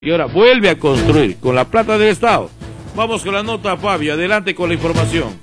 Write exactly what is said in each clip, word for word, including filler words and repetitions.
Y ahora vuelve a construir con la plata del Estado. Vamos con la nota, Fabio. Adelante con la información.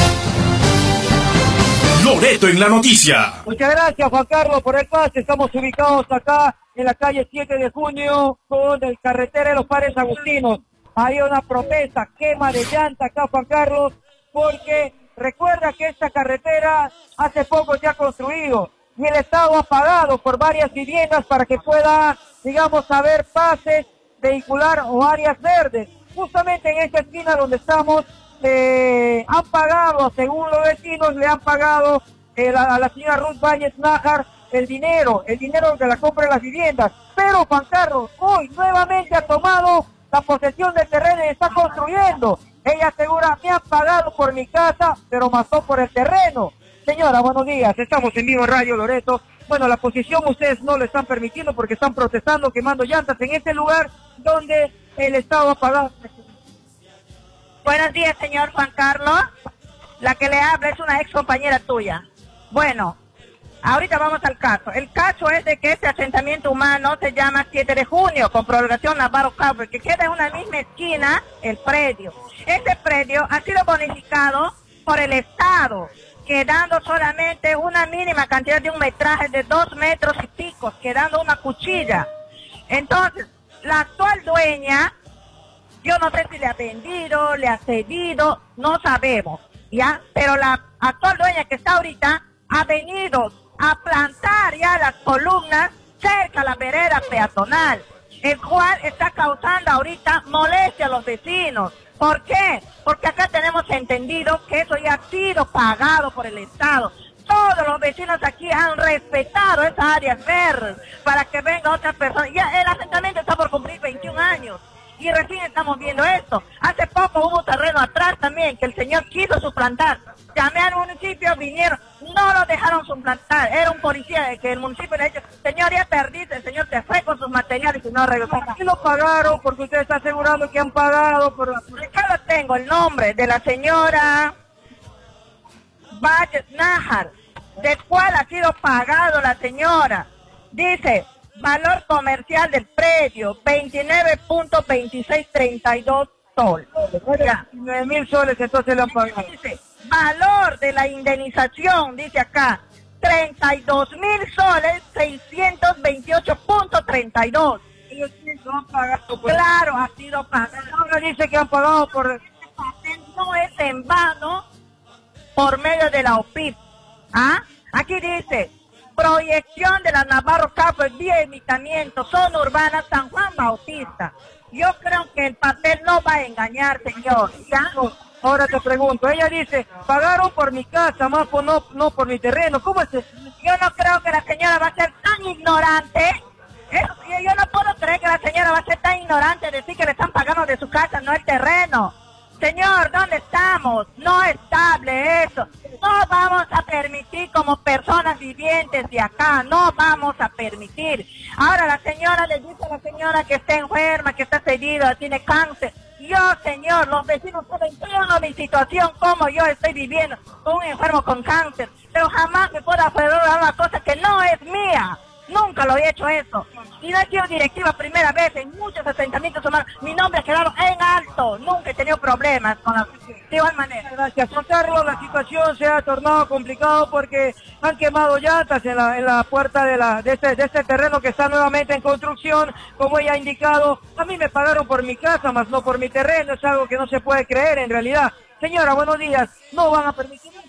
Loreto en la noticia. Muchas gracias, Juan Carlos, por el pase. Estamos ubicados acá en la calle siete de junio con el carretera de los Padres Agustinos. Hay una protesta, quema de llanta acá, Juan Carlos, porque recuerda que esta carretera hace poco se ha construido y el Estado ha pagado por varias viviendas para que pueda, digamos, haber pases vehicular o áreas verdes. Justamente en esta esquina donde estamos, eh, han pagado, según los vecinos, le han pagado eh, la, a la señora Ruth Báñez Nájar el dinero, el dinero de la compra de las viviendas. Pero Juan Carlos hoy nuevamente ha tomado la posesión del terreno y está construyendo. Ella asegura, me han pagado por mi casa, pero mató por el terreno. Señora, buenos días, estamos en vivo en Radio Loreto. Bueno, la posición ustedes no lo están permitiendo porque están protestando, quemando llantas en este lugar donde el Estado ha pagado. Buenos días, señor Juan Carlos. La que le habla es una ex compañera tuya. Bueno, ahorita vamos al caso. El caso es de que este asentamiento humano se llama siete de junio, con prolongación Navarro Cabo, que queda en una misma esquina el predio. Este predio ha sido bonificado por el Estado, quedando solamente una mínima cantidad de un metraje de dos metros y pico, quedando una cuchilla. Entonces, la actual dueña, yo no sé si le ha vendido, le ha cedido, no sabemos, ¿ya? Pero la actual dueña que está ahorita ha venido a plantar ya las columnas cerca a la vereda peatonal, el cual está causando ahorita molestia a los vecinos. ¿Por qué? Porque acá tenemos entendido que eso ya ha sido pagado por el Estado. Todos los vecinos aquí han respetado esas áreas verdes para que vengan otras personas. Ya el asentamiento está por cumplir veintiún años y recién estamos viendo esto. Hace poco hubo terreno atrás también que el señor quiso suplantar. Llamé al municipio, vinieron, no lo dejaron suplantar. Era un policía que el municipio le ha dicho, señor, ya perdiste, el señor se fue con sus materiales y no regresó. ¿Por qué lo pagaron? Porque usted está asegurando que han pagado por... Acá lo tengo, el nombre de la señora Báñez Nájar, del cual ha sido pagado la señora. Dice, valor comercial del predio, veintinueve punto veintiséis treinta y dos sol. nueve mil soles, entonces le han pagado. Dice, valor de la indemnización, dice acá, treinta y dos mil soles, seiscientos veintiocho punto treinta y dos. Ellos sí lo han pagado. Pues. Claro, ha sido pagado. Ahora dice que han pagado por... Este papel no es en vano por medio de la O P I P. ¿Ah? Aquí dice, proyección de la Navarro Capo, vía emitamiento, zona urbana San Juan Bautista. Yo creo que el papel no va a engañar, señor. ¿Ya? Ahora te pregunto, ella dice, pagaron por mi casa, más por no, no por mi terreno. ¿Cómo es eso? Yo no creo que la señora va a ser tan ignorante. Eso, yo no puedo creer que la señora va a ser tan ignorante de decir que le están pagando de su casa, no el terreno. Señor, ¿dónde estamos? No es estable eso. No vamos a permitir como personas vivientes de acá, no vamos a permitir. Ahora la señora le dice a la señora que está enferma, que está cedida, tiene cáncer. Yo, señor, los vecinos saben toda mi situación, cómo yo estoy viviendo con un enfermo con cáncer, pero jamás me puedo aferrar a una cosa que no es mía. Nunca lo he hecho eso. Y no he sido directiva primera vez en muchos asentamientos humanos. Mi nombre ha quedado en alto. Nunca he tenido problemas con la... De igual manera. Gracias, Juan Carlos. La situación se ha tornado complicado porque han quemado llantas en la, en la puerta de, la, de, este, de este terreno que está nuevamente en construcción. Como ella ha indicado, a mí me pagaron por mi casa, más no por mi terreno. Es algo que no se puede creer en realidad. Señora, buenos días. ¿No van a permitir eso?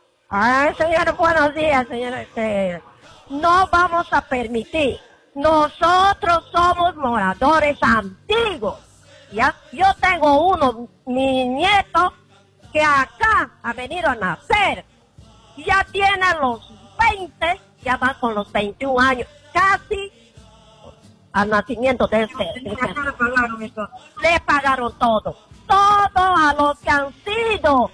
Ah, señor, buenos días, señor. Este... No vamos a permitir. Nosotros somos moradores antiguos. ¿Ya? Yo tengo uno, mi nieto, que acá ha venido a nacer. Ya tiene los veinte, ya va con los veintiún años, casi al nacimiento de este. ¿Qué le pagaron esto? Le pagaron todo. Todo a los que han sido.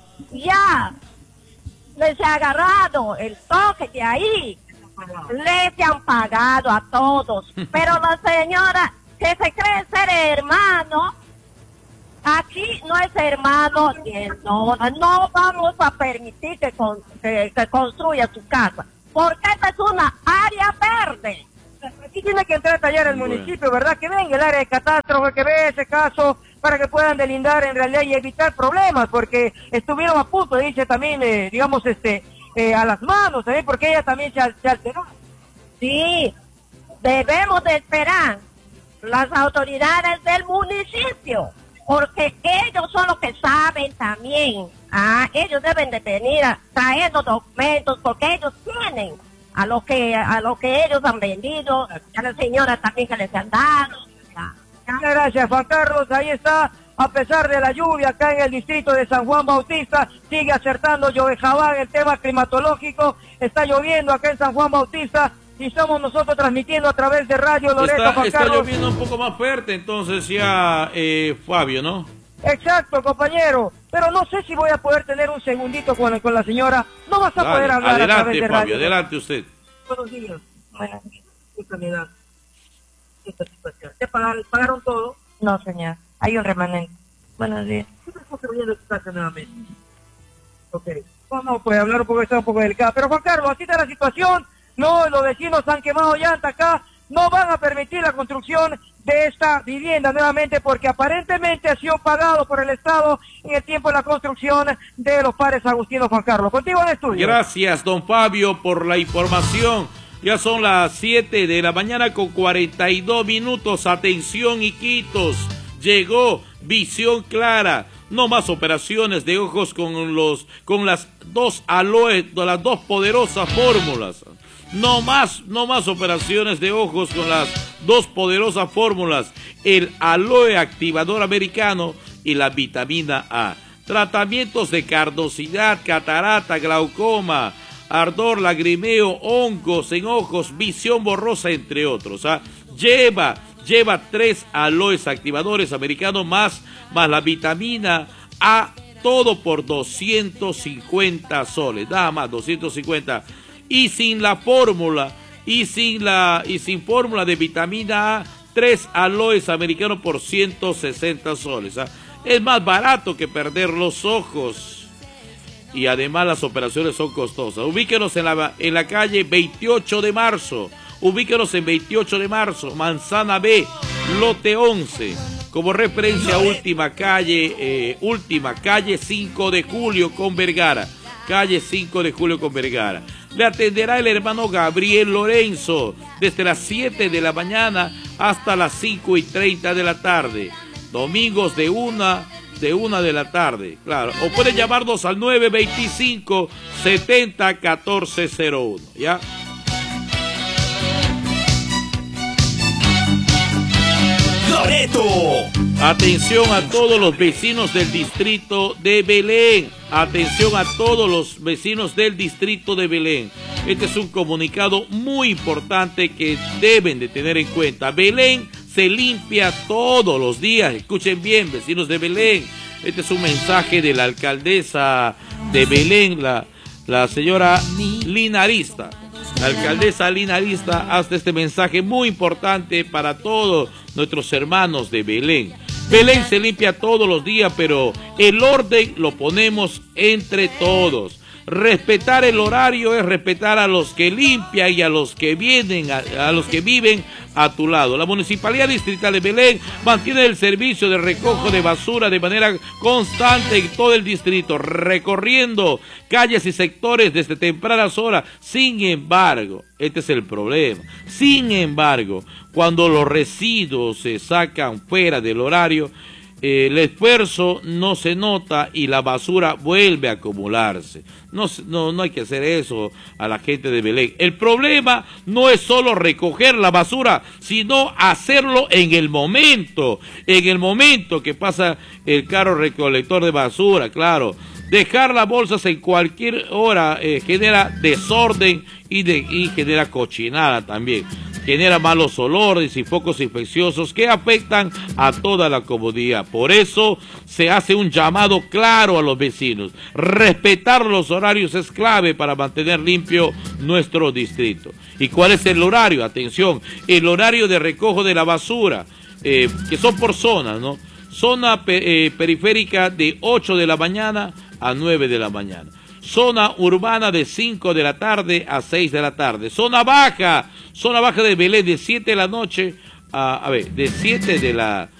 Ya les ha agarrado el toque de ahí. Les han pagado a todos, pero la señora que se cree ser hermano, aquí no es hermano, no, no vamos a permitir que, con, que, que construya su casa, porque esta es una área verde. Aquí tiene que entrar a tallar el Bueno. municipio, ¿verdad? Que venga el área de catástrofe, que ve ese caso, para que puedan delindar en realidad y evitar problemas, porque estuvieron a punto de irse también, eh, digamos, este, eh, a las manos, ¿eh? Porque ella también se, se alteró. Sí, debemos de esperar las autoridades del municipio, porque ellos son los que saben también. Ah, ellos deben de venir a traer los documentos, porque ellos tienen a lo que a lo que ellos han vendido, a las señoras también que les han dado. Ah, Muchas gracias, Juan Carlos. Ahí está, a pesar de la lluvia acá en el distrito de San Juan Bautista, sigue acertando Joe Jabán el tema climatológico. Está lloviendo acá en San Juan Bautista y estamos nosotros transmitiendo a través de Radio Loreto, Está, Juan está Carlos. lloviendo un poco más fuerte, entonces ya, eh, Fabio, ¿no? Exacto, compañero. Pero no sé si voy a poder tener un segundito con, con la señora. No vas a Dale, poder hablar a través adelante, de Fabio, radio. adelante usted. Buenos días. Buenos días. Esta me da esta situación. ¿Te pagaron, pagaron todo? no, señor, hay un remanente. Buenos días. ¿Qué pasó que venía de tu casa nuevamente? Ok. Vamos pues a hablar un poco, está un poco delicado. Pero Juan Carlos, así está la situación. No, los vecinos han quemado llanta acá. No van a permitir la construcción de esta vivienda nuevamente porque aparentemente ha sido pagado por el Estado en el tiempo de la construcción de los pares agustinos. Juan Carlos, contigo en el estudio. Gracias, don Fabio, por la información. Ya son las siete de la mañana con cuarenta y dos minutos. Atención, Iquitos. Llegó Visión Clara. No más operaciones de ojos con los con las dos aloe, las dos poderosas fórmulas. No más, no más operaciones de ojos con las dos poderosas fórmulas, el aloe activador americano y la vitamina A. Tratamientos de carnosidad, catarata, glaucoma, ardor, lagrimeo, hongos en ojos, visión borrosa, entre otros. ¿ah? Lleva, lleva tres aloes activadores americanos más, más la vitamina A, todo por doscientos cincuenta soles, nada más, doscientos cincuenta. Y sin la fórmula, y sin la, y sin fórmula de vitamina A, tres aloes americanos por ciento sesenta soles. ¿ah? Es más barato que perder los ojos. Y además las operaciones son costosas. Ubíquenos en la, en la calle veintiocho de marzo. Ubíquenos en veintiocho de marzo, Manzana B, lote once. Como referencia, última calle, eh, última calle cinco de julio con Vergara. Calle cinco de julio con Vergara. Le atenderá el hermano Gabriel Lorenzo desde las siete de la mañana hasta las cinco y treinta de la tarde. Domingos de una, de una de la tarde, claro. O pueden llamarnos al nueve veinticinco, setenta, catorce cero uno, ¿ya? Loreto. Atención a todos los vecinos del distrito de Belén. Atención a todos los vecinos del distrito de Belén. Este es un comunicado muy importante que deben de tener en cuenta. Belén se limpia todos los días. Escuchen bien, vecinos de Belén. Este es un mensaje de la alcaldesa de Belén, la, la señora Linarista. La alcaldesa Linarista hace este mensaje muy importante para todos nuestros hermanos de Belén. Belén se limpia todos los días, pero el orden lo ponemos entre todos. Respetar el horario es respetar a los que limpian y a los que vienen, a, a los que viven a tu lado. La Municipalidad Distrital de Belén mantiene el servicio de recojo de basura de manera constante en todo el distrito, recorriendo calles y sectores desde tempranas horas. Sin embargo, este es el problema. Sin embargo, cuando los residuos se sacan fuera del horario, Eh, el esfuerzo no se nota y la basura vuelve a acumularse. No, no, no hay que hacer eso a la gente de Belén. El problema no es solo recoger la basura, sino hacerlo en el momento, en el momento que pasa el carro recolector de basura, claro. Dejar las bolsas en cualquier hora eh, genera desorden y, de, y genera cochinada también. Genera malos olores y focos infecciosos que afectan a toda la comunidad. Por eso se hace un llamado claro a los vecinos. Respetar los horarios es clave para mantener limpio nuestro distrito. ¿Y cuál es el horario? Atención, el horario de recojo de la basura, eh, que son por zonas, ¿no? Zona pe eh, periférica de ocho de la mañana a nueve de la mañana. Zona urbana de cinco de la tarde a seis de la tarde. Zona baja, zona baja de Belén de siete de la noche a, a ver, de siete de la